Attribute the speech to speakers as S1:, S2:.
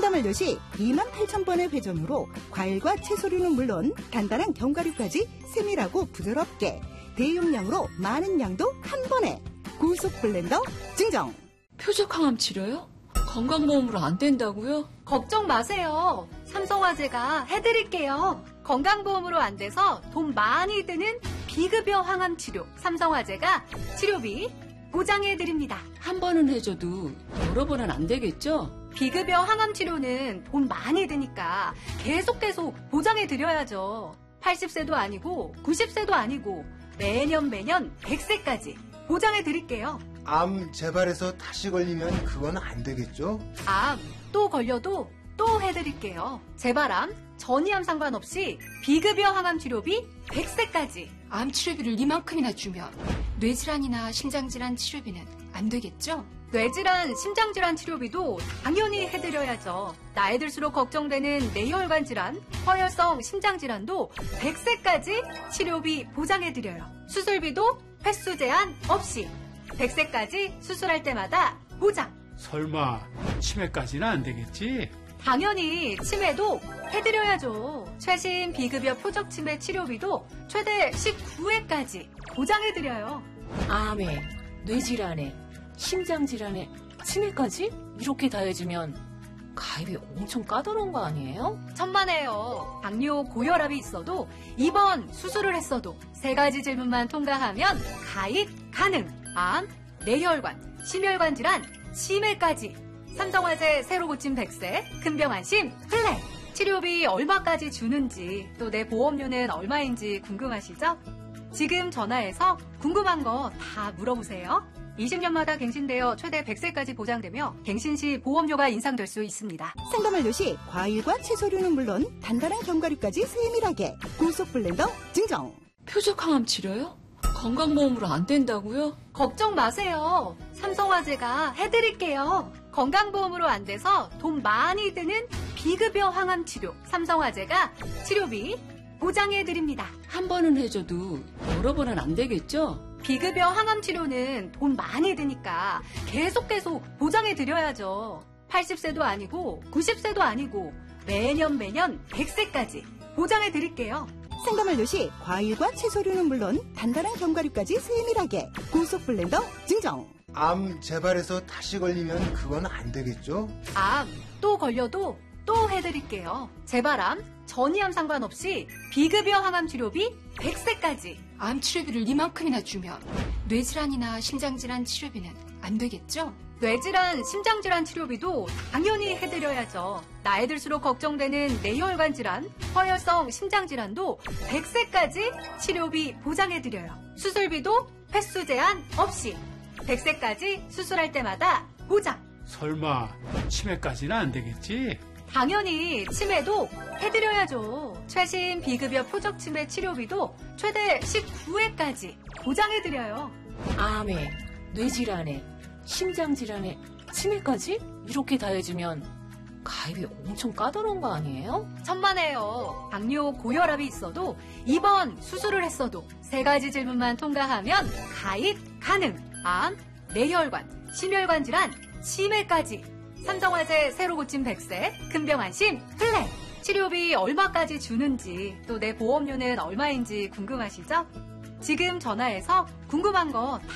S1: 상담 완료 시 28,000번의 회전으로 과일과 채소류는 물론 단단한 견과류까지 세밀하고 부드럽게 대용량으로 많은 양도 한 번에 고속 블렌더 증정.
S2: 표적항암 치료요? 건강보험으로 안 된다고요?
S3: 걱정 마세요. 삼성화재가 해드릴게요. 건강보험으로 안 돼서 돈 많이 드는 비급여 항암 치료. 삼성화재가 치료비 보장해드립니다.
S2: 한 번은 해줘도 여러 번은 안 되겠죠?
S3: 비급여 항암 치료는 돈 많이 드니까 계속 보장해드려야죠. 80세도 아니고 90세도 아니고 매년 100세까지 보장해드릴게요.
S4: 암 재발해서 다시 걸리면 그건 안 되겠죠?
S3: 암 또 걸려도 또 해드릴게요. 재발암, 전이암 상관없이 비급여 항암 치료비 100세까지.
S5: 암 치료비를 이만큼이나 주면 뇌질환이나 심장질환 치료비는 안 되겠죠?
S3: 뇌질환, 심장질환 치료비도 당연히 해드려야죠. 나이 들수록 걱정되는 뇌혈관 질환, 허혈성 심장질환도 100세까지 치료비 보장해드려요. 수술비도 횟수 제한 없이 100세까지 수술할 때마다 보장.
S6: 설마 치매까지는 안 되겠지?
S3: 당연히 치매도 해드려야죠. 최신 비급여 표적 치매 치료비도 최대 19회까지 보장해드려요.
S2: 암에, 뇌질환에, 심장질환에, 치매까지? 이렇게 다 해주면 가입이 엄청 까다로운 거 아니에요?
S3: 천만에요. 당뇨, 고혈압이 있어도 입원, 수술을 했어도 3가지 질문만 통과하면 가입 가능. 암, 뇌혈관, 심혈관 질환, 치매까지. 삼성화재 새로 고침 100세, 큰병 안심 플랜. 치료비 얼마까지 주는지, 또 내 보험료는 얼마인지 궁금하시죠? 지금 전화해서 궁금한 거 다 물어보세요. 20년마다 갱신되어 최대 100세까지 보장되며 갱신 시 보험료가 인상될 수 있습니다.
S1: 상담 완료 시 과일과 채소류는 물론 단단한 견과류까지 세밀하게 고속 블렌더 증정.
S2: 표적항암 치료요? 건강보험으로 안 된다고요?
S3: 걱정 마세요. 삼성화재가 해드릴게요. 건강보험으로 안 돼서 돈 많이 드는 비급여 항암 치료. 삼성화재가 치료비 보장해드립니다.
S2: 한 번은 해줘도 여러 번은 안 되겠죠?
S3: 비급여 항암 치료는 돈 많이 드니까 계속 보장해드려야죠. 80세도 아니고 90세도 아니고 매년 100세까지 보장해드릴게요.
S1: 상담 완료 시 과일과 채소류는 물론 단단한 견과류까지 세밀하게 고속 블렌더 증정.
S4: 암 재발해서 다시 걸리면 그건 안 되겠죠?
S3: 암 또 걸려도 또 해드릴게요. 재발암, 전이암 상관없이 비급여 항암 치료비 100세까지.
S5: 암 치료비를 이만큼이나 주면 뇌질환이나 심장질환 치료비는 안 되겠죠?
S3: 뇌질환, 심장질환 치료비도 당연히 해드려야죠. 나이 들수록 걱정되는 뇌혈관 질환, 허혈성 심장질환도 100세까지 치료비 보장해드려요. 수술비도 횟수 제한 없이 100세까지 수술할 때마다 보장.
S6: 설마 치매까지는 안 되겠지?
S3: 당연히 치매도 해드려야죠. 최신 비급여 표적 치매 치료비도 최대 19회까지 보장해드려요.
S2: 암에, 뇌질환에, 심장질환에, 치매까지? 이렇게 다 해주면 가입이 엄청 까다로운 거 아니에요?
S3: 천만에요. 당뇨, 고혈압이 있어도 입원, 수술을 했어도 3가지 질문만 통과하면 가입 가능. 암, 뇌혈관, 심혈관 질환, 치매까지. 삼성화재 새로 고침 100세, 큰병 안심 플랜. 치료비 얼마까지 주는지, 또 내 보험료는 얼마인지 궁금하시죠? 지금 전화해서 궁금한 거